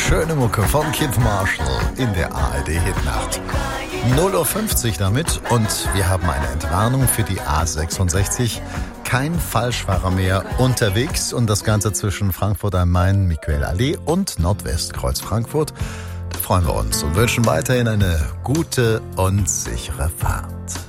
Schöne Mucke von Kid Marshall in der ARD-Hitnacht. 0:50 Uhr damit und wir haben eine Entwarnung für die A66. Kein Falschfahrer mehr unterwegs und das Ganze zwischen Frankfurt am Main, Miquel-Allee und Nordwestkreuz Frankfurt. Da freuen wir uns und wünschen weiterhin eine gute und sichere Fahrt.